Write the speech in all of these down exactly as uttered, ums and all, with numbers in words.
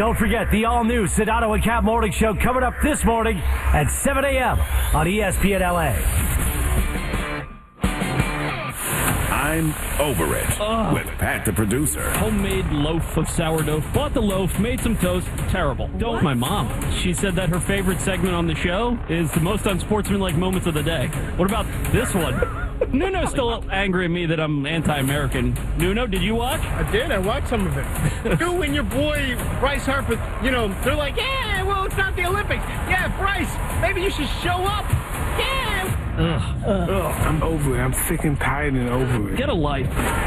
Don't forget the all-new Sedano and Cap Morning Show coming up this morning at seven a.m. on E S P N L A. I'm over it Ugh. with Pat the producer. Homemade loaf of sourdough. Bought the loaf, made some toast. Terrible. Don't. What? My mom. She said that her favorite segment on the show is the most unsportsmanlike moments of the day. What about this one? Nuno's still angry at me that I'm anti-American. Nuno, did you watch? I did. I watched some of it. You and your boy, Bryce Harper, you know, they're like, yeah, well, it's not the Olympics. Yeah, Bryce, maybe you should show up. Yeah. Ugh. Ugh. I'm over it. I'm sick and tired and over it. Get a life.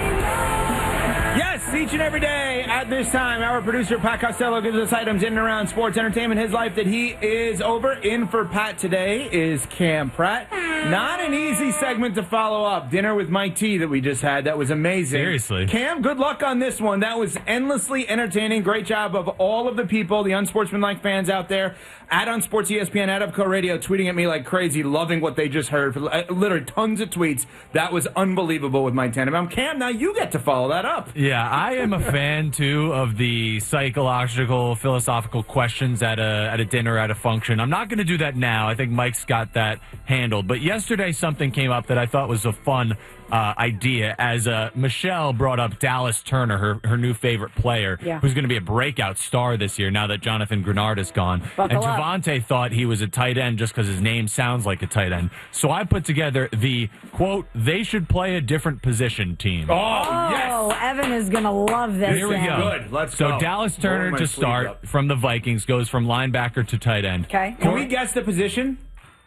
Yes, each and every day at this time, our producer, Pat Costello, gives us items in and around sports, entertainment, his life that he is over. In for Pat today is Cam Pratt. Not an easy segment to follow up. Dinner with Mike T that we just had. That was amazing. Seriously. Cam, good luck on this one. That was endlessly entertaining. Great job of all of the people, the unsportsmanlike fans out there at Unsports E S P N, at Upco Radio, tweeting at me like crazy, loving what they just heard. Literally tons of tweets. That was unbelievable with Mike Tannenbaum. Cam, now you get to follow that up. Yeah, I am a fan, too, of the psychological, philosophical questions at a at a dinner, at a function. I'm not going to do that now. I think Mike's got that handled. But yesterday something came up that I thought was a fun uh, idea as uh, Michelle brought up Dallas Turner, her, her new favorite player, yeah. who's going to be a breakout star this year now that Jonathan Grenard is gone. Buckle and Javante thought he was a tight end just because his name sounds like a tight end. So I put together the, quote, they should play a different position team. Oh, Oh, yes. Evan is going to love this. Here we then. go. Good. Let's so go. Dallas Turner my to sleeves start up. from the Vikings goes from linebacker to tight end. Okay. Can we guess the position?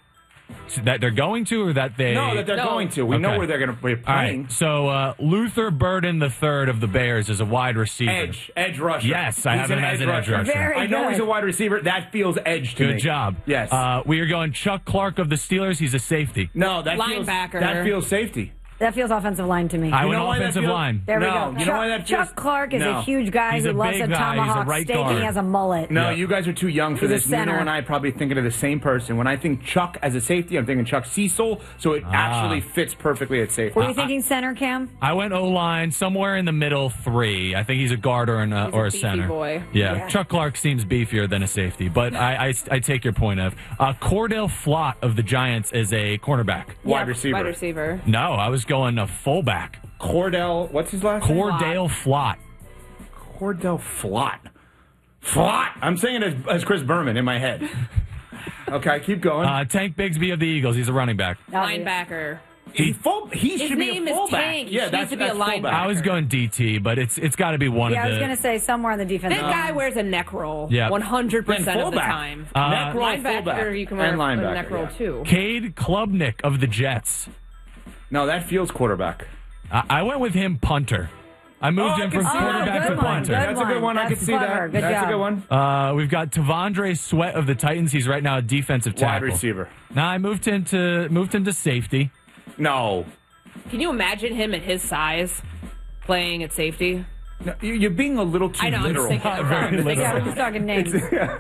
So that they're going to or that they... No, that they're No. going to. We know Okay. where they're going to be All playing. right, so uh, Luther Burden the third of the Bears is a wide receiver. Edge. Edge rusher. Yes, I He's have him an as edge an edge rusher. rusher. Very I know good. he's a wide receiver. That feels edge to me. Good job. Yes. Uh, we are going Chuck Clark of the Steelers. He's a safety. no, that feels, Linebacker. that feels safety. That feels offensive line to me. I You went know why that offensive feels- line. There we No, go. you know Chuck, why that feels- Chuck Clark is No. a huge guy He's who a loves big a guy. He's a tomahawk right steak and guard. he has a mullet. No, Yeah. you guys are too young for He's a this. Nuno center. and I probably thinking of the same person. When I think Chuck as a safety, I'm thinking Chuck Cecil, so it Ah. actually fits perfectly at safety. Were you thinking center, Cam? I went O-line, somewhere in the middle three. I think he's a guard or, an, uh, He's or a a beefy center. boy. Yeah. Yeah. Chuck Clark seems beefier than a safety, but I, I, I take your point of. Uh, Cordell Flott of the Giants is a cornerback. Wide Yeah. receiver. Wide receiver. No, I was going a fullback. Cordell, what's his last name? Cordell Flott. Cordell Flott. Flott! I'm saying it as, as Chris Berman in my head. Okay, keep going. Uh, Tank Bigsby of the Eagles. He's a running back. Linebacker. he full, he His should be name a is fullback. Tank. He Yeah, needs that's, to be a that's fullback. I was going D T, but it's it's got to be one Yeah, I of was the. going to say somewhere on the defense. That guy wears a neck roll. Yeah. one hundred percent Then of the fullback. time. Uh, Neck roll, Linebacker, fullback. you can wear and a linebacker, neck roll yeah. too. Cade Klubnik of the Jets. No, that feels quarterback. I, I went with him punter. I moved Oh, I him can from see that. quarterback good to one, punter. good That's a good one. I That's can see clever. that. Good That's job. a good one. Uh, we've got Tavondre Sweat of the Titans. He's right now a defensive Wide tackle. receiver. Now I moved him to moved him to safety. No. Can you imagine him at his size playing at safety? No, you- you're being a little too I know, I'm literal. just thinking- Very I'm just thinking- Yeah, we're just talking names.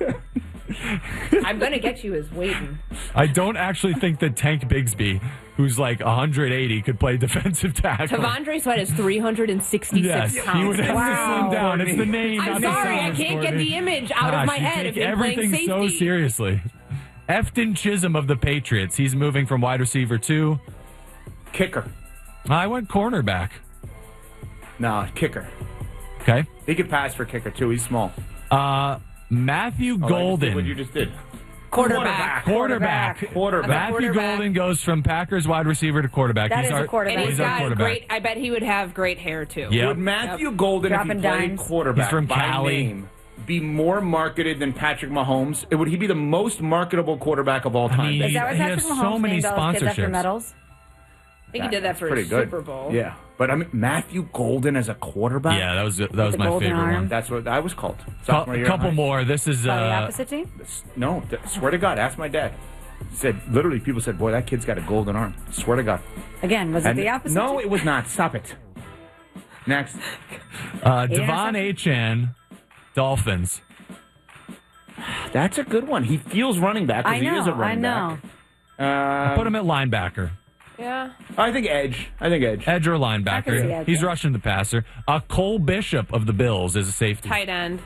I'm going to get you as waiting. I don't actually think that Tank Bigsby, who's like one hundred eighty, could play defensive tackle. Tavondre Sweat is three hundred sixty-six Yes, he pounds. would have Wow. to slim down. It's the name. I'm not the sorry, I size, can't get Courtney. the image out Gosh, of my you head take of him playing everything safety. so seriously. Efton Chisholm of the Patriots. He's moving from wide receiver to. Kicker. I went cornerback. No, kicker. Okay. He could pass for kicker, too. He's small. Uh, Matthew Oh, I just did Golden. what you just did. Quarterback. Quarterback. Quarterback. Matthew Quarterback. Golden goes from Packers wide receiver to quarterback. That he's is a our, quarterback. And he's He's our got quarterback. great, I bet he would have great hair too. Yep. Would Matthew Golden, if he Dropping played dimes. quarterback He's from by Cali. name, be more marketed than Patrick Mahomes? Would he be the most marketable quarterback of all time? mean, Is that what He Patrick has Mahomes so many named all his kids after sponsorships. medals? I think he did that for Pretty a good. Super Bowl. Yeah. But I mean, Matthew Golden as a quarterback? Yeah, that was that was the my golden favorite arm. one. That's what I was called. A Sophomore year in couple high more. This is By the uh, opposite team? school. No, th- swear to God, ask my dad. He said, literally, people said, boy, that kid's got a golden arm. Swear to God. Again, was it And- the opposite No, team? it was not. Stop it. Next. uh, Eight Devon interceptions? Achan, Dolphins. That's a good one. He feels running back I because he know, is a I running know. back. Uh, Put him at linebacker. Yeah. I think edge. I think edge. Edge or I can see linebacker. edge, He's yeah. rushing the passer. Uh, Cole Bishop of the Bills is a safety. Tight end.